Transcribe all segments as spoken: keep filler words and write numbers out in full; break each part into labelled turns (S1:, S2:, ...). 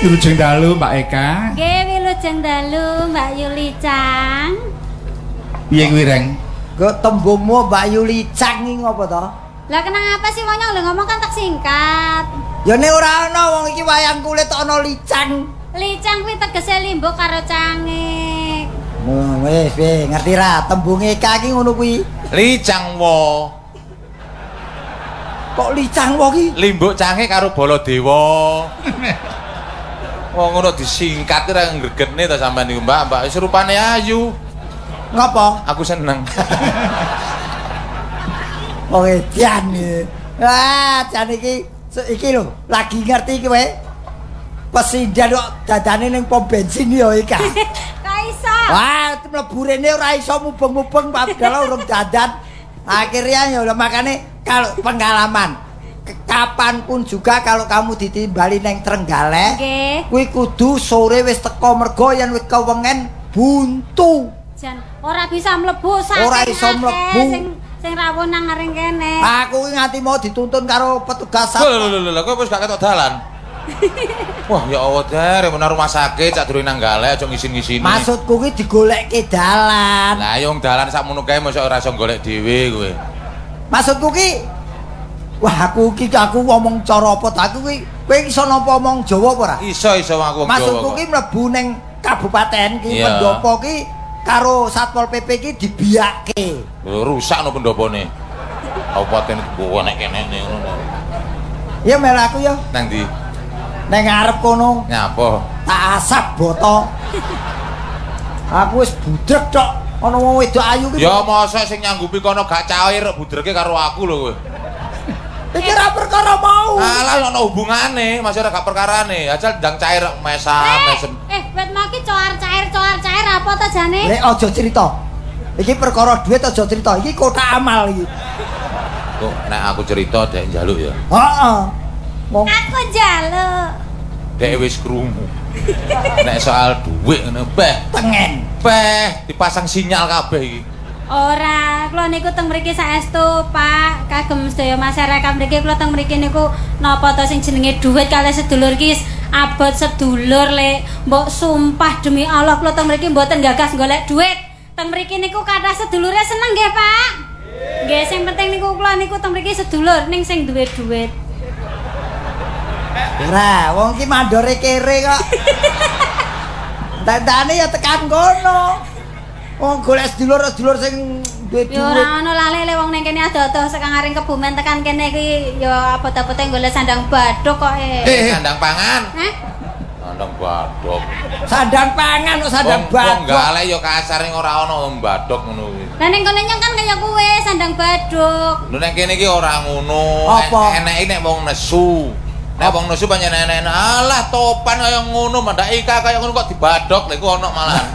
S1: Wilujeng dalu Mbak Eka.
S2: Nggih, wilujeng dalu Mbak Yuli Cang.
S1: Piye kuwi, Reng?
S3: Kok tembungmu Mbak Yuli Cang iki ngopo to?
S2: Lah kenang apa sih wong lho ngomong kan tak singkat.
S3: Ya nek ora ana wong iki wayang kulit ana licang.
S2: Licang kuwi tegese limbo karo cangik.
S3: Oh, wis wis ngerti ra tembunge Eka iki ngono kuwi.
S4: Licang wo.
S3: Kok licang wo iki?
S4: Limbuk cangik karo Baladewa. Wong ngono disingkat ora ngregene to sampean niku, Mbak. Mbak wis rupane ayu.
S3: Ngopo?
S4: Aku seneng.
S3: Wong edian iki. Wah, jan iki iki lho, lagi ngerti iki wae. Pesindan kok dadane ning pom bensin ya Eka.
S2: Ka iso.
S3: Wah, mlebu rene ora iso mubeng-mubeng padahal urung dadan. Akhirnya ya makane kalau pengalaman kapanpun juga kalau kamu ditimbali neng Trenggalek,
S2: nggih.
S3: Kuwi kudu sore wis teko mergo yen wis kewengen buntu.
S2: Jan ora bisa mlebu saking
S3: Ora iso mlebu.
S2: Sing sing rawuh nang ngaring kene.
S3: Aku kuwi nganti mau dituntun karo petugas
S4: Lho lho lho lho, kowe wis gak ketok dalan. Wah, ya Allah, Der, menawa rumah sakit sak durung nang Galek aja ngisin-ngisini.
S3: Maksudku kuwi digolekke dalan.
S4: Lah yo dalan sakmono kae mosok ora iso golek dhewe kowe.
S3: Maksudku ki wah aku ki aku ngomong cara apa ta aku kuwi kowe iso nampa omong Jawa apa ora?
S4: Iso iso aku wong Jawa.
S3: Maksudku ki mlebu ning kabupaten ki
S4: Iya.
S3: pendopo ki karo Satpol P P ki dibiake.
S4: Lho rusak no pendopone. Kabupaten ku nek kene ngono.
S3: Ya mel aku ya
S4: Nang ndi?
S3: ning ngarep kono
S4: Nyapa?
S3: tak asap boto. Aku wis budrek tok ana wong wedok ayu ki.
S4: Ya mosok sing nyanggupi kono gak cair budreke karo aku lho kowe.
S3: Iki ora perkara mau.
S4: Alah ono hubungane, masih ora gak perkarane. Ajal ndang cair mesam mesem.
S2: Eh, wet mau ki coar cair coar cair apa to jane?
S3: Lek aja cerita. Iki perkara duit aja cerita. Iki kotak amal iki.
S4: Kok nek aku cerita dek njaluk ya.
S3: Heeh. Mong
S2: Aku njaluk.
S4: Dek wis krungu. Nek soal duit ngono beh,
S3: tengen.
S4: beh dipasang sinyal kabeh iki.
S2: Ora, kula niku teng mriki saestu, Pak. Kagem sedaya masyarakat mriki kula teng mriki niku napa to sing jenenge dhuwit kalih sedulur ki abot sedulur le. Mbok sumpah demi Allah kula teng mriki mboten gagas golek dhuwit. Teng mriki niku kathah sedulure seneng nggih, Pak. Nggih, sing penting niku kula niku teng mriki sedulur ning sing duwe dhuwit.
S3: Ora, wong ki mandore kere kok. Dandane ya tekan kono. Wong golek sedulur-sedulur sing duwe
S2: Ya
S3: dhuwit.
S2: ora ono lale wong ning kene ado-ado saka ngaring Kebumen tekan kene iki ya abot-abote golek sandang badhok kok eh.
S4: Eh, sandang pangan.
S2: Hah?
S4: Sandang badhok.
S3: Sandang pangan kok sandang
S4: Wong wong
S3: badhok.
S4: galek ya kasar ora ono badhok ngono kuwi.
S2: Lah ning kene nyang kan kaya kuwe sandang badhok.
S4: Lho nek kene iki ora ngono.
S3: Apa?
S4: Eneke nek wong nesu. Nek wong nesu pancen enek-enek. Alah topan kaya ngono, mandak ika kaya ngono kok dibadhok lha iku ono malahan.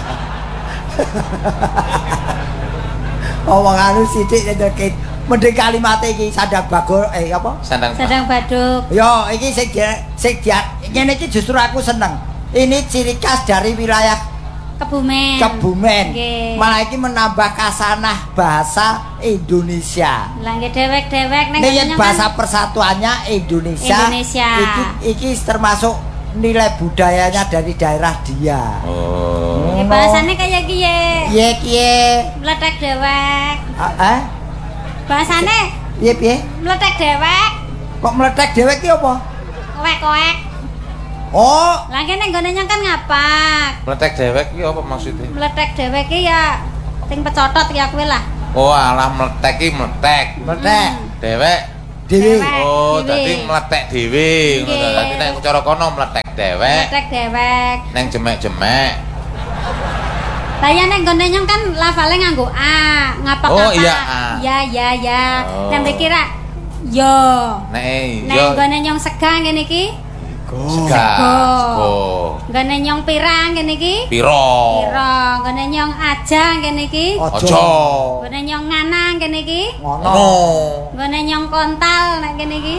S3: Omong anu sithik ndekit. Mending kalimat iki sandang bagol eh apa?
S4: Sandang
S2: Sandang badhok.
S3: Yo, iki sing dia- sing dia ngene iki justru aku seneng. Ini ciri khas dari wilayah
S2: Kebumen.
S3: Kebumen.
S2: Nggih.
S3: Malah iki menambah kasanah bahasa Indonesia.
S2: Lah nggih dewek-dewek ning
S3: Ini
S2: kene
S3: bahasa persatuannya Indonesia.
S2: Indonesia.
S3: Iki, iki termasuk nilai budayanya dari daerah dia.
S4: Oh.
S2: nggih bahasane kaya kiye.
S3: Piye piye?
S2: Mletek dewek.
S3: Ah, eh?
S2: Bahasane
S3: Piye piye?
S2: mletek dewek.
S3: Kok meletek dhewek ki apa?
S2: Koek-koek.
S3: Oh,
S2: Lah kene nggone nyang kan ngapak.
S4: Meletek dewek iki apa maksudnya?
S2: Mletek dewek ki ya sing pecotot ya kuwi lah.
S4: Oh, alah meletek iki meletek.
S3: meletek
S4: Dewek.
S3: dhewe.
S2: Dewek.
S4: Oh,
S2: Dhewe.
S4: dadi meletek dhewe ngono.
S2: Nggih.
S4: Dadi nek cara kono meletek dewek.
S2: Mletek dewek.
S4: Neng jemek-jemek.
S2: Lah ya nek nggone nyang kan lafale nganggo a, ngapak
S4: Oh, iya, A.
S2: Ya ya ya.
S4: Oh.
S2: Nek mriki ra yo.
S4: Nek
S2: Nek
S4: yo
S2: nggone nyong sega ngene iki.
S4: sega.
S2: Sego.
S4: Sego.
S2: Nggone nyong pirang ngene iki.
S4: Piro?
S2: Pira, nggone nyong aja ngene iki.
S4: Ojo.
S2: Nggone nyong nganang ngene iki.
S3: Ngono.
S4: Ono.
S2: Nggone nyong kontal nek kene iki.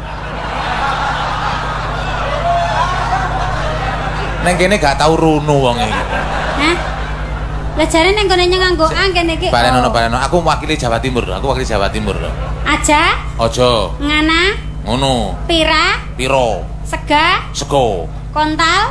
S4: Neng kene gak tau runu wong iki.
S2: Hah? Lah jare nek nggone nyong nganggo a kene iki.
S4: Balenono
S2: oh.
S4: balenono. Aku mewakili Jawa Timur. Aku wakili Jawa Timur.
S2: Aja,
S4: Ojo.
S2: ngana,
S4: Ngono.
S2: pira,
S4: Piro?
S2: sega,
S4: Sego.
S2: Kontal?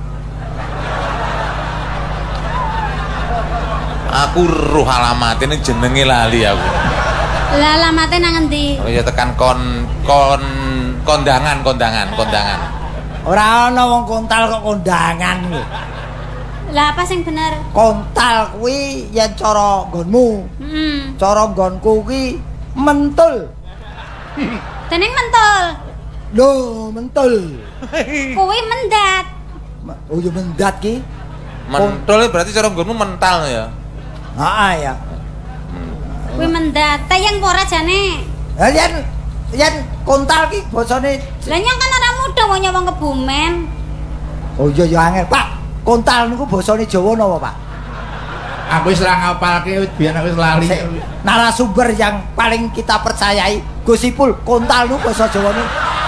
S4: Aku roh alamat ini jenenge lali aku.
S2: Lah alamate nang endi?
S4: Oh ya tekan kon kon kondangan kondangan kondangan.
S3: Ora ana wong kontal kok kondangan lho.
S2: Lah apa sing bener?
S3: Kontal kuwi yen cara nggonmu.
S2: Heeh.
S3: Cara nggonku kuwi mentul.
S2: Dening mentul.
S3: Lho, mentul.
S2: Kuwi mendat.
S3: Oh ya mendat ki.
S4: Mentul berarti cara nggonmu mental ya.
S3: Heeh ya.
S2: Kuwi mendat. Tayang ora jane.
S3: Lah yen yen kontal ki basane
S2: Lah nyong kan ora muda wong nyawang Kebumen.
S3: Oh iya ya angel, Pak. Kontal niku basane Jawa napa, Pak?
S1: Aku wis ora ngapalke biyen aku wis lali.
S3: Sik, narasumber yang paling kita percayai, Gus Ipul, kontal niku basa Jawane.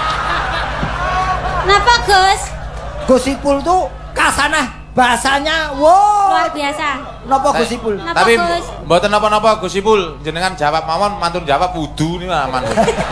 S2: Napa, Gus?
S3: Gus Ipul tuh kasanah bahasanya wow.
S2: Luar biasa.
S3: Napa Gus Ipul?
S2: Napa,
S4: Tapi
S2: Gus?
S4: mboten napa-napa Gus Ipul, jenengan jawab mawon mantun jawab wudu niku aman.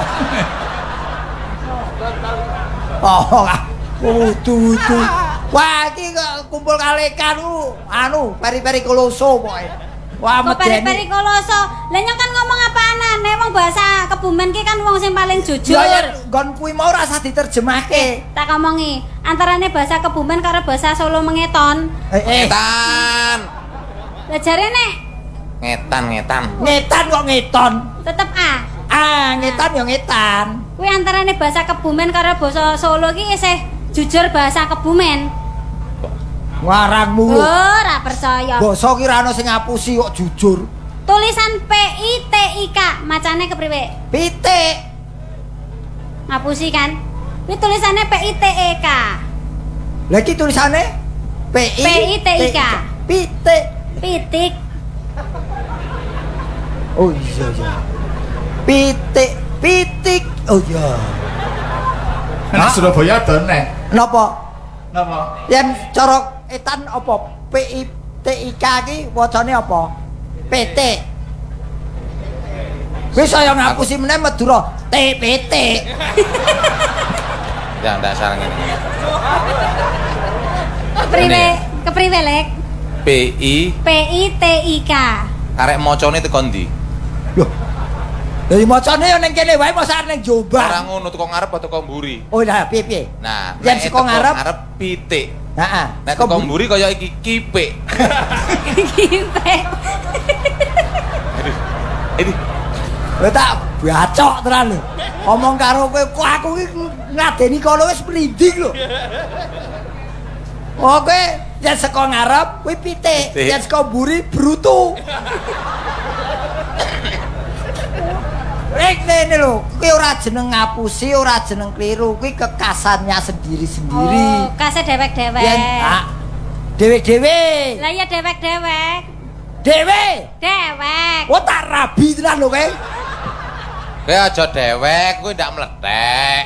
S3: Oh, wudu-wudu. Wah, iki kok kumpul kalekan ku anu, peri-peri koloso pokoke. Wah,
S2: Kok
S3: medeni.
S2: peri-peri koloso. Lah nyong kan ngomong apaan-ane wong bahasa Kebumen ki kan wong sing paling jujur.
S3: Ya ya nggon kuwi mau ora usah diterjemahke.
S2: Tak ngomongi, antarane bahasa Kebumen karo bahasa Solo mengeton.
S3: Eh, eh.
S4: Ngetan.
S2: Lah jarene
S4: Ngetan ngetan.
S3: Ngetan kok ngeton.
S2: tetep A.
S3: Ah, ngetan ya ngetan.
S2: Kuwi antarane bahasa Kebumen karo bahasa Solo ki isih jujur bahasa Kebumen.
S3: Warangmu.
S2: Oh, ora percaya.
S3: Basa ki ora ana sing ngapusi kok jujur.
S2: Tulisan P I T I K macane kepriwe?
S3: Pitik.
S2: Ngapusi kan? Kuwi tulisannya P I T E K.
S3: Lah iki tulisane P I
S2: P I T I K.
S3: Pitik.
S2: Pitik.
S3: Oh iya iya. Pitik, pitik. Oh iya.
S1: Nek Surabaya doneh.
S3: Napa?
S1: Napa?
S3: Yen cara etan apa? P I T I K ki wacane apa? P T. Wis saya ngapusi meneh Madura T P T.
S4: Ya ndak sareng ngene.
S2: Kepriwe? Kepriwe lek?
S4: P I
S2: P I T I K.
S4: karek macane teko ndi?
S3: Loh. Dari macane yo ning kene wae mosok ning
S4: Ora
S3: Jombang.
S4: ngono teko ngarep atau teko mburi.
S3: Oh lah piye piye?
S4: Nah,
S3: Yen
S4: nek
S3: saka
S4: teko
S3: ngarep?
S4: ngarep pitik.
S3: Heeh.
S4: Nek teko mburi kaya iki kipik.
S2: Kipik.
S4: Aduh. Ini
S3: Kowe tak bacok tenan lho. Omong karo kowe kok aku iki ngadeni kono wis mrinding lho. Oh kowe yen saka ngarep kuwi pitik,
S4: Pitik.
S3: yen saka mburi brutu. Rek ngene lho, kuwi ora jeneng ngapusi, ora jeneng kliru, kuwi kekasannya sendiri-sendiri.
S2: Oh, kase dewek-dewek.
S3: Yen ah, dhewe-dhewe.
S2: Lah ya dewek-dewek.
S3: Dhewe.
S2: Dewek.
S3: Oh tak rabi tenan lho kowe.
S4: kowe aja dewek, kowe ndak mlethek.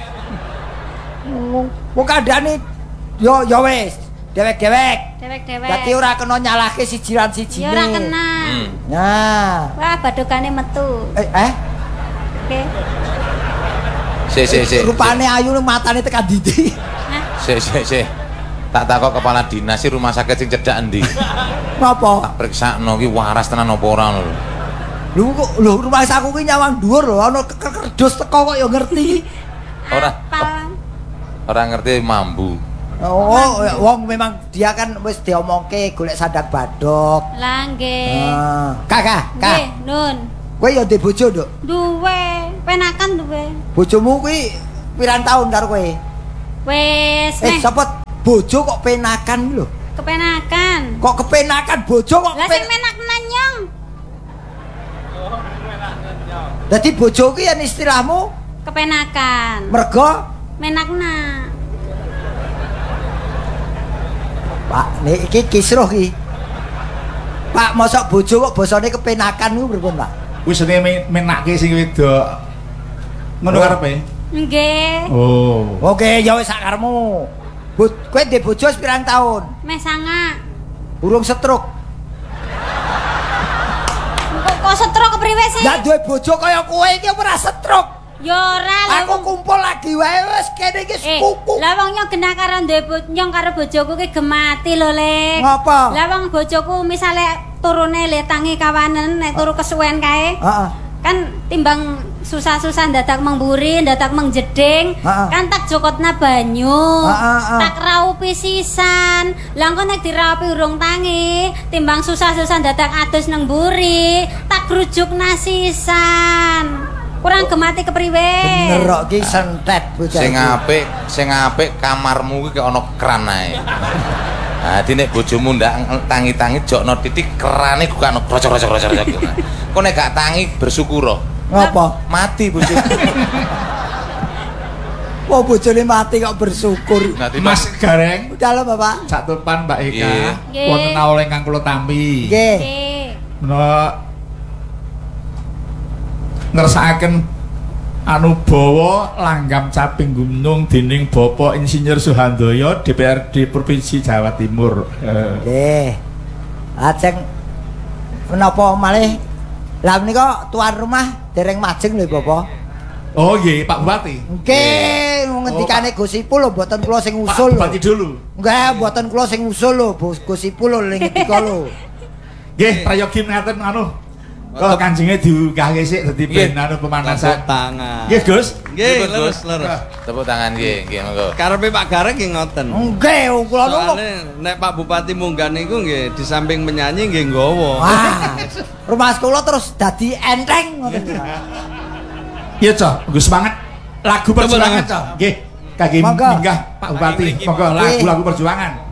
S3: Wong kandhane yo yo wis, dewek-dewek.
S2: Dewek-dewek.
S3: Dadi ora kena nyalahke siji lan sijine.
S2: Ya ora kena.
S4: Hmm.
S3: Nah.
S2: Wah, badukane metu.
S3: Eh, eh?
S2: Oke.
S4: Sik sik sik.
S3: Rupane ayu matane tekan ndi?
S2: Hah?
S4: Sik sik sik. Tak takok kepala dinas sih rumah sakit sing cedhak endi?
S3: Napa?
S4: Tak priksakno ki waras tenan apa ora lho.
S3: Lho kok lho rumah saku ki nyawang dhuwur lho, ana kerdus teko kok ya ngerti.
S4: Ora.
S2: Apal.
S4: Ora ngerti mambu.
S3: Oh, wong memang dia kan wis diomongke golek sandang badok.
S2: Lah nggih.
S3: Ah, Kakak,
S2: Nggih,
S3: Kak.
S2: Nun.
S3: Kowe ya ndek bojo, Nduk?
S2: Duwe, penakan duwe.
S3: Bojomu kuwi pirang tahun karo kowe?
S2: Wes,
S3: Eh,
S2: meh
S3: sapa bojo kok penakan lho?
S2: kepenakan.
S3: Kok kepenakan bojo kok
S2: Lah sing
S3: kepen...
S2: menak nanyong.
S3: Dadi bojo ki yen istilahmu
S2: Kepenakan.
S3: mergo
S2: Menakna.
S3: Pak, nek iki kisruh ki. Pak, mosok bojo kok basane kepenakan niku pripun, Pak?
S1: Wis jenenge menakke sing wedok. Ngono
S3: Oh.
S1: karepe?
S2: Nggih.
S1: Oh.
S3: Oke, ya wis sakarmu. Bo, kowe ndek bojo wis pirang tahun?
S2: Meh sanga.
S3: Urung setruk.
S2: Kok kok setruk kepriwe sih?
S3: Lah duwe bojo kaya kowe iki ora setruk.
S2: Ya ora.
S3: Aku kumpul lagi wae wis kene iki sepupu.
S2: Lah wong nyong genah karo duwe nyong karo bojoku ki gemati lho, Le.
S3: Ngapa?
S2: Lah wong bojoku misale turune le tangi kawanen nek turu kesuwen kae.
S3: Heeh.
S2: Kan timbang susah-susah dadak mengburi, dadak mengjeding, kan tak jokotna banyu. Tak raupi sisan. Lah engko nek diraupi urung tangi, timbang susah-susah dadak adus nang mburi, tak grujukna sisan. Kurang gemati kepriwe?
S3: Bener kok ki sentet bocah.
S4: Sing apik, sing apik kamarmu ki ana keran ae. Nah, dadi nek bojomu ndak tangi-tangi jokno titik kerane kok ana krocok-krocok-krocok. Kok nek gak tangi bersyukur.
S3: Ngapa?
S4: Mati bojomu.
S3: Wah, bojone mati kok bersyukur.
S1: Mas Gareng.
S3: Dalam Bapak.
S1: Sak tupan Mbak Eka.
S2: Nggih.
S1: Wonten oleh kang kula tampi.
S3: Nggih.
S2: Nggih.
S1: Menawa ngersakaken anu bawa langgam caping gunung dening Bapak Insinyur Suhandoyo D P R D Provinsi Jawa Timur.
S3: Nggih. Lajeng menapa malih? Lah menika tuan rumah dereng majeng lho Bapak.
S1: Oh nggih, Pak Bupati.
S3: Nggih, ngendikane Gus Ipul lho mboten kula sing usul lho.
S1: Pak Bupati dulu.
S3: Nggih, mboten kula sing usul lho, Gus Ipul lho ngendika lho.
S1: Nggih, prayogi ngaten anu. Kok kanjenge diunggahke sik dadi ben anu pemanasan
S5: tangan.
S1: Nggih, Gus.
S5: Nggih, leres leres.
S4: Tepuk tangan nggih, nggih monggo.
S5: Karepe Pak Gareng nggih ngoten.
S3: Nggih, kula niku.
S5: Soale nek Pak Bupati munggah niku nggih di samping menyanyi nggih nggawa.
S3: Wah. Rumah kula terus dadi enteng ngoten.
S1: Iya, Cok. Gus semangat. Lagu perjuangan, Cok. Nggih. Kangge
S3: Monggo.
S1: minggah Pak Bupati. Monggo lagu-lagu perjuangan.